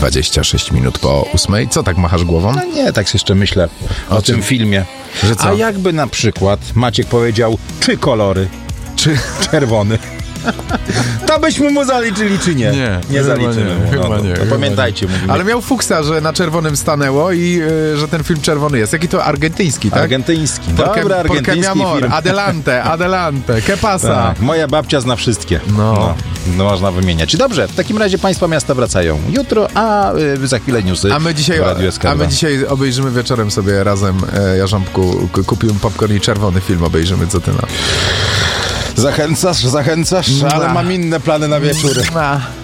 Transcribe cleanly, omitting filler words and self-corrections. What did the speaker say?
26 minut po 8. Co tak machasz głową? No nie, tak jeszcze myślę o tym filmie. Że co? A jakby na przykład Maciek powiedział, czy kolory, Czy... czerwony. To byśmy mu zaliczyli, czy nie? Nie zaliczymy mu. Chyba nie. To pamiętajcie, mówimy. Ale miał fuksa, że na czerwonym stanęło i że ten film czerwony jest. Jaki to argentyński, tak? Argentyński. Porque Dobra, mi argentyński amor, film. adelante, que pasa? Tak, moja babcia zna wszystkie. No. No, można wymieniać. Dobrze, w takim razie państwa miasta wracają jutro, a za chwilę newsy A my dzisiaj obejrzymy wieczorem sobie razem, Jarząbku, kupiłem popcorn i czerwony film obejrzymy, co ty na... Zachęcasz, ale mam inne plany na wieczór.